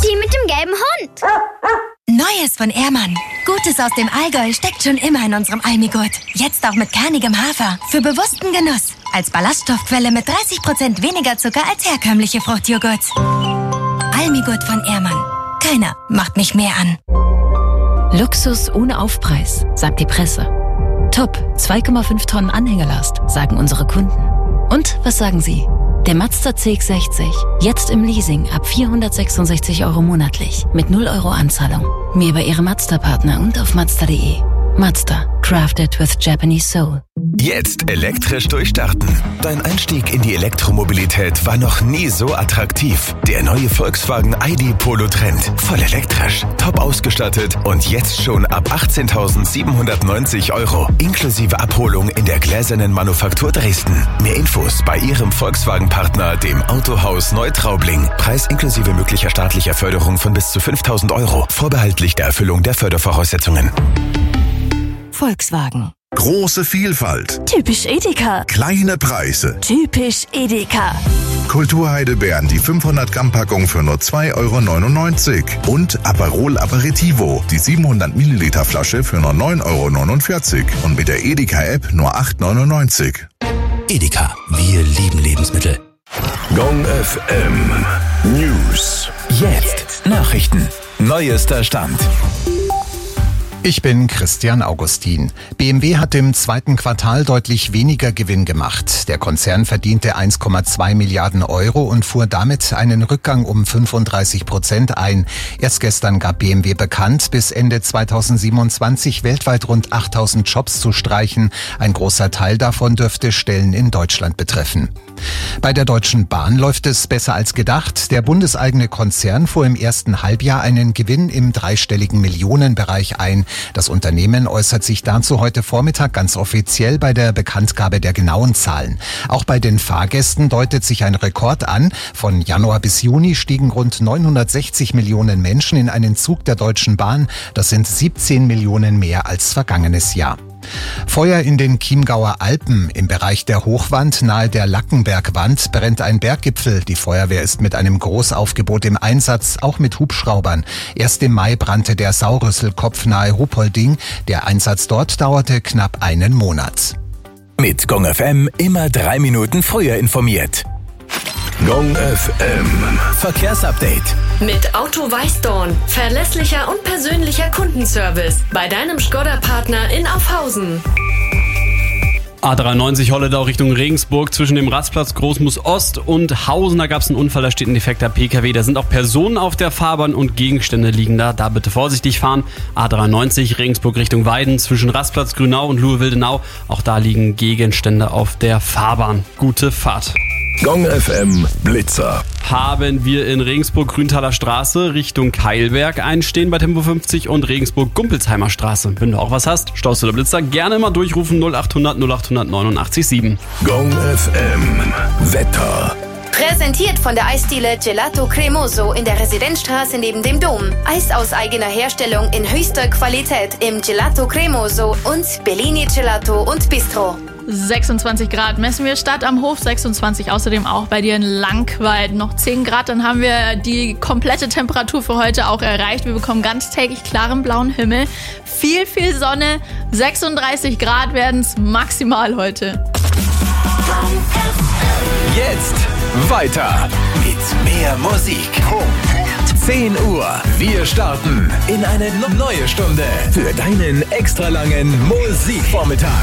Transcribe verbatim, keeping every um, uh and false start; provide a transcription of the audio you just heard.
Die mit dem gelben Hund. Neues von Ehrmann. Gutes aus dem Allgäu steckt schon immer in unserem Almigurt. Jetzt auch mit kernigem Hafer. Für bewussten Genuss. Als Ballaststoffquelle mit dreißig Prozent weniger Zucker als herkömmliche Fruchtjoghurts. Almigurt von Ehrmann. Keiner macht mich mehr an. Luxus ohne Aufpreis, sagt die Presse. Top, zwei Komma fünf Tonnen Anhängelast, sagen unsere Kunden. Und was sagen Sie? Der Mazda C X sechzig, jetzt im Leasing ab vierhundertsechsundsechzig Euro monatlich, mit null Euro Anzahlung. Mehr bei Ihrem Mazda-Partner und auf Mazda punkt de. Mazda, crafted with Japanese soul. Jetzt elektrisch durchstarten. Dein Einstieg in die Elektromobilität war noch nie so attraktiv. Der neue Volkswagen I D Polo Trend. Voll elektrisch, top ausgestattet und jetzt schon ab achtzehntausendsiebenhundertneunzig Euro. Inklusive Abholung in der Gläsernen Manufaktur Dresden. Mehr Infos bei Ihrem Volkswagen-Partner, dem Autohaus Neutraubling. Preis inklusive möglicher staatlicher Förderung von bis zu fünftausend Euro. Vorbehaltlich der Erfüllung der Fördervoraussetzungen. Volkswagen. Große Vielfalt. Typisch Edeka. Kleine Preise. Typisch Edeka. Kulturheidelbeeren, die fünfhundert Gramm Packung für nur zwei Euro neunundneunzig. Und Aperol Aperitivo, die siebenhundert Milliliter Flasche für nur neun Euro neunundvierzig. Und mit der Edeka-App nur acht Euro neunundneunzig. Edeka, wir lieben Lebensmittel. Gong F M News. Jetzt Nachrichten. Neuester Stand. Ich bin Christian Augustin. B M W hat im zweiten Quartal deutlich weniger Gewinn gemacht. Der Konzern verdiente eins Komma zwei Milliarden Euro und fuhr damit einen Rückgang um fünfunddreißig Prozent ein. Erst gestern gab B M W bekannt, bis Ende zweitausendsiebenundzwanzig weltweit rund achttausend Jobs zu streichen. Ein großer Teil davon dürfte Stellen in Deutschland betreffen. Bei der Deutschen Bahn läuft es besser als gedacht. Der bundeseigene Konzern fuhr im ersten Halbjahr einen Gewinn im dreistelligen Millionenbereich ein. Das Unternehmen äußert sich dazu heute Vormittag ganz offiziell bei der Bekanntgabe der genauen Zahlen. Auch bei den Fahrgästen deutet sich ein Rekord an. Von Januar bis Juni stiegen rund neunhundertsechzig Millionen Menschen in einen Zug der Deutschen Bahn. Das sind siebzehn Millionen mehr als vergangenes Jahr. Feuer in den Chiemgauer Alpen. Im Bereich der Hochwand nahe der Lackenbergwand brennt ein Berggipfel. Die Feuerwehr ist mit einem Großaufgebot im Einsatz, auch mit Hubschraubern. Erst im Mai brannte der Saurüsselkopf nahe Ruppolding. Der Einsatz dort dauerte knapp einen Monat. Mit Gong F M immer drei Minuten früher informiert. Gong F M Verkehrsupdate. Mit Auto Weißdorn. Verlässlicher und persönlicher Kundenservice. Bei deinem Škoda-Partner in Aufhausen. A dreiundneunzig Holledau Richtung Regensburg zwischen dem Rastplatz Großmus Ost und Hausen. Da gab es einen Unfall, da steht ein defekter P K W. Da sind auch Personen auf der Fahrbahn und Gegenstände liegen da. Da bitte vorsichtig fahren. A dreiundneunzig Regensburg Richtung Weiden zwischen Rastplatz Grünau und Luhe-Wildenau. Auch da liegen Gegenstände auf der Fahrbahn. Gute Fahrt. Gong F M Blitzer. Haben wir in Regensburg Grüntaler Straße Richtung Keilberg einstehen bei Tempo fünfzig und Regensburg Gumpelsheimer Straße. Wenn du auch was hast, Staus oder Blitzer, gerne mal durchrufen null achthundert null achthundert neunundachtzig sieben. Gong F M Wetter. Präsentiert von der Eisdiele Gelato Cremoso in der Residenzstraße neben dem Dom. Eis aus eigener Herstellung in höchster Qualität im Gelato Cremoso und Bellini Gelato und Bistro. sechsundzwanzig Grad messen wir Stadt am Hof, sechsundzwanzig außerdem auch bei dir in Langweid. Noch zehn Grad, dann haben wir die komplette Temperatur für heute auch erreicht. Wir bekommen ganztägig klaren blauen Himmel, viel, viel Sonne, sechsunddreißig Grad werden es maximal heute. Jetzt weiter mit mehr Musik. zehn Uhr. Wir starten in eine neue Stunde für deinen extra langen Musikvormittag.